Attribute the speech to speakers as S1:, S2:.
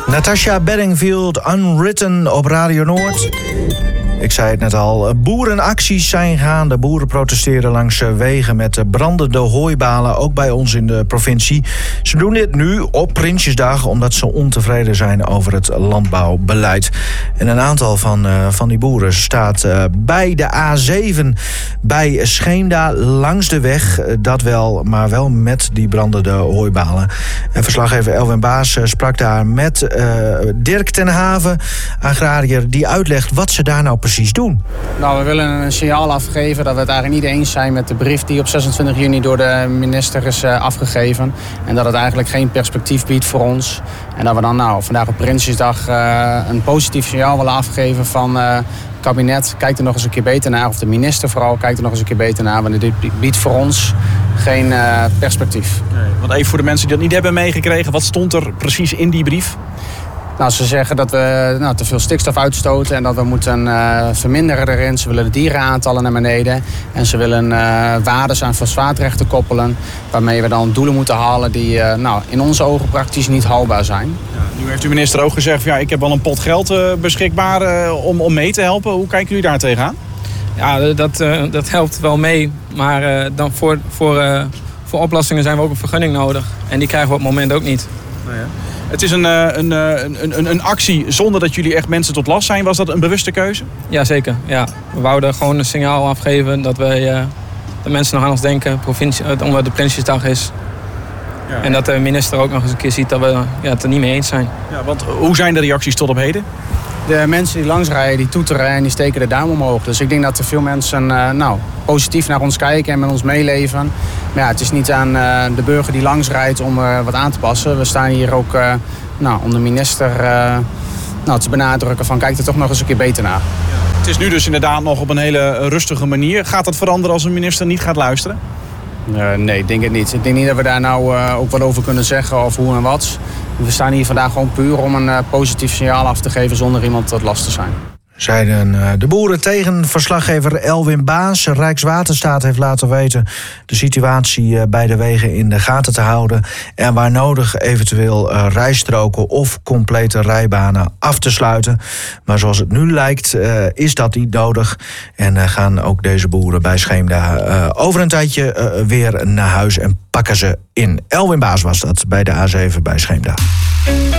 S1: Natasha Bedingfield, Unwritten op Radio Noord. Ik zei het net al, boerenacties zijn gaande. Boeren protesteren langs wegen met brandende hooibalen, ook bij ons in de provincie. Ze doen dit nu op Prinsjesdag omdat ze ontevreden zijn over het landbouwbeleid. En een aantal van die boeren staat bij de A7 bij Scheemda langs de weg. Dat wel, maar wel met die brandende hooibalen. En verslaggever Elwin Baas sprak daar met Dirk ten Haven, agrariër, die uitlegt wat ze daar nou precies doen.
S2: Nou, we willen een signaal afgeven dat we het eigenlijk niet eens zijn met de brief die op 26 juni door de minister is afgegeven. En dat het eigenlijk geen perspectief biedt voor ons. En dat we dan vandaag op Prinsjesdag een positief signaal willen afgeven van het kabinet. Kijkt er nog eens een keer beter naar, of de minister vooral kijkt er nog eens een keer beter naar. Want dit biedt voor ons geen perspectief.
S3: Nee, want even voor de mensen die dat niet hebben meegekregen, wat stond er precies in die brief?
S2: Nou, ze zeggen dat we te veel stikstof uitstoten en dat we moeten verminderen erin. Ze willen de dierenaantallen naar beneden. En ze willen waardes aan fosfaatrechten koppelen. Waarmee we dan doelen moeten halen die in onze ogen praktisch niet haalbaar zijn.
S3: Ja, nu heeft de minister ook gezegd, ik heb wel een pot geld beschikbaar om mee te helpen. Hoe kijken jullie daar tegenaan?
S4: Ja, dat helpt wel mee. Maar dan voor oplossingen zijn we ook een vergunning nodig. En die krijgen we op het moment ook niet.
S3: Nou ja. Het is een actie zonder dat jullie echt mensen tot last zijn. Was dat een bewuste keuze?
S4: Jazeker, ja. We wouden gewoon een signaal afgeven dat de mensen nog aan ons denken. Omdat de Prinsjesdag is. Ja. En dat de minister ook nog eens een keer ziet dat we het er niet mee eens zijn.
S3: Ja, want hoe zijn de reacties tot op heden?
S2: De mensen die langsrijden, die toeteren en die steken de duim omhoog. Dus ik denk dat er veel mensen positief naar ons kijken en met ons meeleven. Maar het is niet aan de burger die langsrijdt om wat aan te passen. We staan hier ook om de minister te benadrukken van kijk er toch nog eens een keer beter naar.
S3: Ja. Het is nu dus inderdaad nog op een hele rustige manier. Gaat dat veranderen als een minister niet gaat luisteren?
S2: Nee, ik denk het niet. Ik denk niet dat we daar ook wat over kunnen zeggen of hoe en wat. We staan hier vandaag gewoon puur om een positief signaal af te geven zonder iemand tot last te zijn.
S1: Zeiden de boeren tegen verslaggever Elwin Baas. Rijkswaterstaat heeft laten weten de situatie bij de wegen in de gaten te houden. En waar nodig eventueel rijstroken of complete rijbanen af te sluiten. Maar zoals het nu lijkt is dat niet nodig. En gaan ook deze boeren bij Scheemda over een tijdje weer naar huis en pakken ze in. Elwin Baas was dat bij de A7 bij Scheemda.